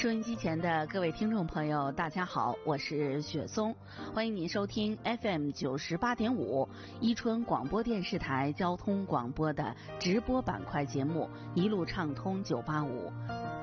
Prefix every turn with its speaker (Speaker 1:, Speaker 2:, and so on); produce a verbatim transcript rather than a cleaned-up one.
Speaker 1: 收音机前的各位听众朋友，大家好，我是雪松，欢迎您收听 F M 九十八点五伊春广播电视台交通广播的直播板块节目《一路畅通九八五》。